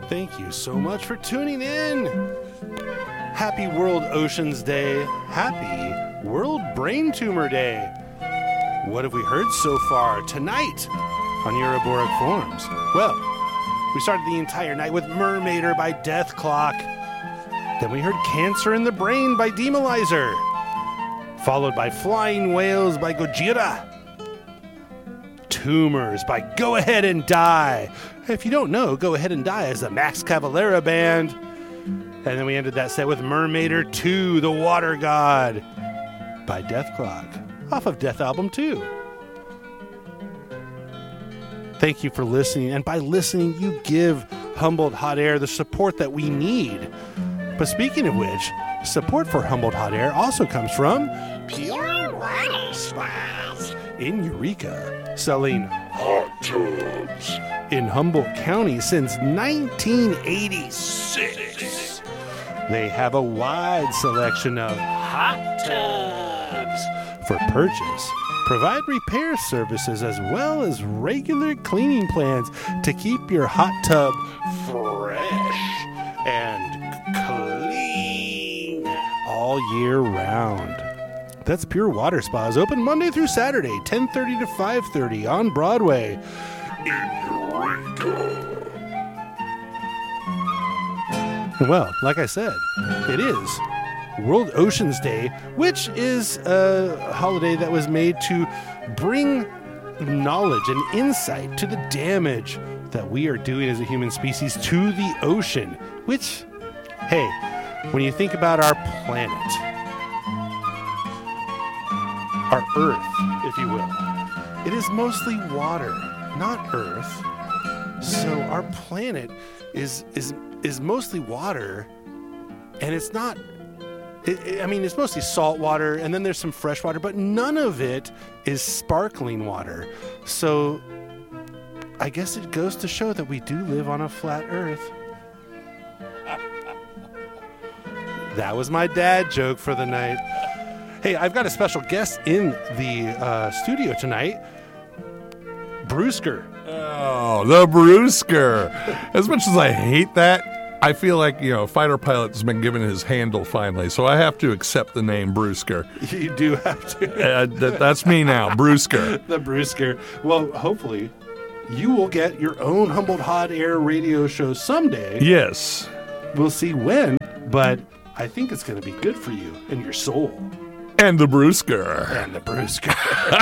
Thank you so much for tuning in. Happy World Oceans Day. Happy World Brain Tumor Day. What have we heard so far tonight on Euroboric Forums? Well, we started the entire night with Mermaider by Death Clock. Then we heard Cancer in the Brain by Demolizer. Followed by Flying Whales by Gojira. Tumors by Go Ahead and Die. If you don't know, Go Ahead and Die is the Max Cavalera band. And then we ended that set with Mermaider 2, The Water God by Death Clock, off of Death Album 2. Thank you for listening, and by listening, you give Humboldt Hot Air the support that we need. But speaking of which, support for Humboldt Hot Air also comes from Pure Water Spas in Eureka, selling hot tubs in Humboldt County since 1986. They have a wide selection of hot tubs for purchase. Provide repair services as well as regular cleaning plans to keep your hot tub fresh and clean all year round. That's Pure Water Spas, open Monday through Saturday, 10:30 to 5:30 on Broadway in Eureka. Well, like I said, it is World Oceans Day, which is a holiday that was made to bring knowledge and insight to the damage that we are doing as a human species to the ocean, which, hey, when you think about our planet, our Earth, if you will, it is mostly water, not Earth. So our planet is mostly water, and it's not. It's mostly salt water, and then there's some fresh water, but none of it is sparkling water. So I guess it goes to show that we do live on a flat Earth. That was my dad joke for the night. Hey, I've got a special guest in the studio tonight, Brewsker. Oh, the Brewsker. As much as I hate that, I feel like, fighter pilot has been given his handle finally, so I have to accept the name Brewsker. You do have to. That's me now, Brewsker. The Brewsker. Well, hopefully, you will get your own Humboldt Hot Air radio show someday. Yes. We'll see when, but I think it's going to be good for you and your soul. And the Brewsker. And the Brewsker.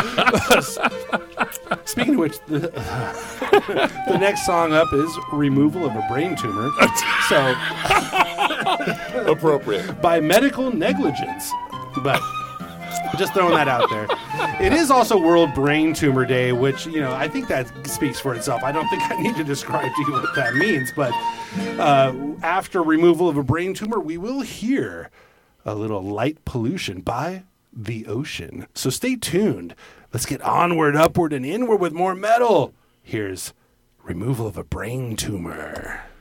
Speaking of which, the next song up is Removal of a Brain Tumor. So, appropriate. By Medical Negligence. But just throwing that out there. It is also World Brain Tumor Day, which, I think that speaks for itself. I don't think I need to describe to you what that means. But after Removal of a Brain Tumor, we will hear a little Light Pollution by The Ocean. So stay tuned. Let's get onward, upward, and inward with more metal. Here's Removal of a Brain Tumor.